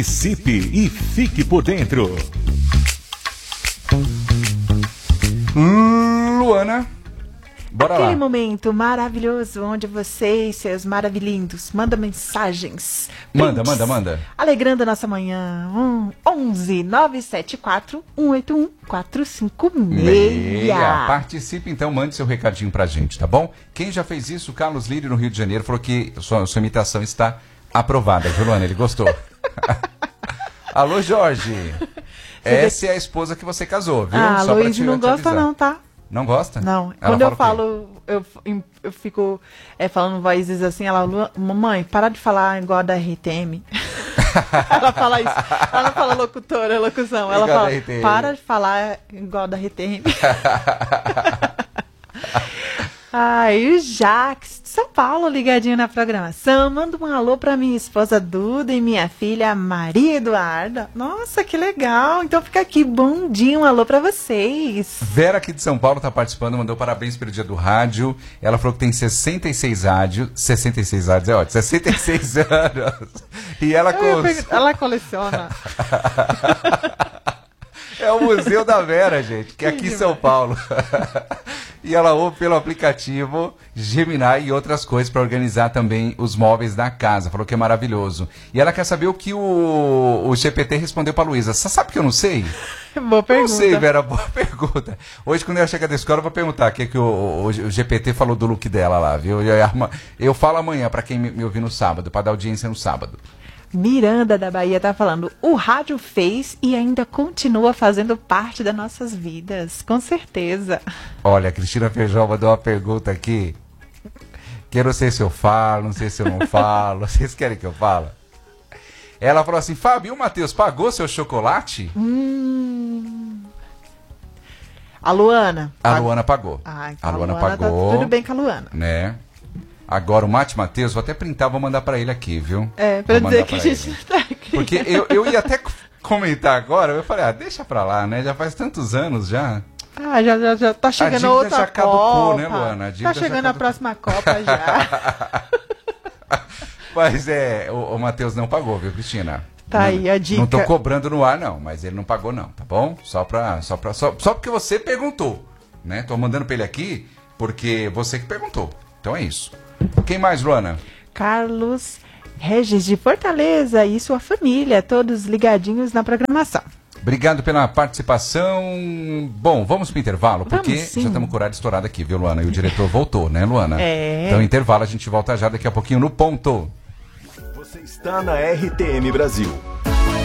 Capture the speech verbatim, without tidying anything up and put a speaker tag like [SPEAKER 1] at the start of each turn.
[SPEAKER 1] Participe e fique por dentro.
[SPEAKER 2] Luana, bora
[SPEAKER 3] Aquele
[SPEAKER 2] lá.
[SPEAKER 3] momento maravilhoso onde vocês, seus maravilhindos, mandam mensagens.
[SPEAKER 2] Manda,
[SPEAKER 3] prints,
[SPEAKER 2] manda, manda.
[SPEAKER 3] Alegrando a nossa manhã. Um, onze nove sete quatro, um oito um, quatro cinco seis.
[SPEAKER 2] Meia. Participe então, mande seu recadinho pra gente, tá bom? Quem já fez isso, o Carlos Lírio, no Rio de Janeiro, falou que sua, sua imitação está aprovada, viu, Luana? Ele gostou. Alô, Jorge. Essa é a esposa que você casou, viu?
[SPEAKER 3] Ah,
[SPEAKER 2] Só pra
[SPEAKER 3] Luiz
[SPEAKER 2] te-
[SPEAKER 3] não
[SPEAKER 2] te
[SPEAKER 3] gosta
[SPEAKER 2] avisar.
[SPEAKER 3] não, tá?
[SPEAKER 2] Não gosta?
[SPEAKER 3] Não.
[SPEAKER 2] Ela
[SPEAKER 3] Quando eu
[SPEAKER 2] fala o quê?
[SPEAKER 3] falo, eu, eu fico é, falando vozes assim, ela, "Lu- mamãe, para de falar igual a da R T M. Ela fala isso. Ela não fala locutora, locução. Ela
[SPEAKER 2] Igual
[SPEAKER 3] fala,
[SPEAKER 2] da R T M.
[SPEAKER 3] para de falar igual a da R T M. Ai, o Jax de São Paulo ligadinho na programação. Manda um alô pra minha esposa Duda e minha filha Maria Eduarda. Nossa, que legal. Então fica aqui, bom dia, um alô pra vocês.
[SPEAKER 2] Vera aqui de São Paulo está participando, mandou parabéns pelo dia do rádio. Ela falou que tem sessenta e seis rádios. sessenta e seis rádios é ótimo, sessenta e seis anos. E ela,
[SPEAKER 3] Eu ia
[SPEAKER 2] cons...
[SPEAKER 3] perguntar, ela coleciona.
[SPEAKER 2] é o Museu da Vera, gente, que é aqui em São Paulo. E ela ouve pelo aplicativo Gemini e outras coisas para organizar também os móveis da casa. Falou que é maravilhoso. E ela quer saber o que o, o G P T respondeu para Luísa. Você sabe que eu não sei?
[SPEAKER 3] Boa pergunta.
[SPEAKER 2] Não sei, Vera, boa pergunta. Hoje, quando ela chegar da escola, eu vou perguntar o que, que o, o, o G P T falou do look dela lá, viu? Eu, eu falo amanhã para quem me, me ouvir no sábado, para dar audiência no sábado.
[SPEAKER 3] Miranda da Bahia tá falando, o rádio fez e ainda continua fazendo parte das nossas vidas, com certeza.
[SPEAKER 2] Olha, a Cristina Feijó mandou uma pergunta aqui, que eu não sei se eu falo, não sei se eu não falo, vocês querem que eu fale? Ela falou assim, Fábio, o Matheus pagou seu chocolate?
[SPEAKER 3] Hum... A Luana.
[SPEAKER 2] A Luana pagou.
[SPEAKER 3] Ah, então
[SPEAKER 2] a Luana,
[SPEAKER 3] Luana
[SPEAKER 2] pagou.
[SPEAKER 3] Tá tudo bem com a Luana.
[SPEAKER 2] Né? Agora o Mate Matheus, vou até printar, vou mandar pra ele aqui, viu?
[SPEAKER 3] É, pra
[SPEAKER 2] Vou
[SPEAKER 3] dizer
[SPEAKER 2] mandar
[SPEAKER 3] que a
[SPEAKER 2] pra
[SPEAKER 3] gente
[SPEAKER 2] ele.
[SPEAKER 3] não tá aqui.
[SPEAKER 2] Porque eu, eu ia até comentar agora, eu falei, ah, deixa pra lá, né? Já faz tantos anos já.
[SPEAKER 3] Ah, já, já, já tá chegando
[SPEAKER 2] dívida
[SPEAKER 3] a outra
[SPEAKER 2] já caducou,
[SPEAKER 3] Copa.
[SPEAKER 2] né, Luana? A
[SPEAKER 3] Tá
[SPEAKER 2] dívida já
[SPEAKER 3] chegando a
[SPEAKER 2] caducou.
[SPEAKER 3] próxima Copa já.
[SPEAKER 2] Mas é, o, o Matheus não pagou, viu, Cristina?
[SPEAKER 3] Tá
[SPEAKER 2] não,
[SPEAKER 3] aí a dica.
[SPEAKER 2] Não tô cobrando no ar, não, mas ele não pagou, não, tá bom? Só pra, só pra, só, só porque você perguntou, né? Tô mandando pra ele aqui porque você que perguntou. Então é isso. Quem mais, Luana?
[SPEAKER 3] Carlos Regis de Fortaleza e sua família, todos ligadinhos na programação.
[SPEAKER 2] Obrigado pela participação. Bom, vamos pro intervalo,
[SPEAKER 3] Vamos,
[SPEAKER 2] porque
[SPEAKER 3] sim.
[SPEAKER 2] já estamos com o horário estourado aqui, viu, Luana? E o diretor voltou, né, Luana?
[SPEAKER 3] É.
[SPEAKER 2] Então, intervalo, a gente volta já daqui a pouquinho no ponto.
[SPEAKER 1] Você está na R T M Brasil.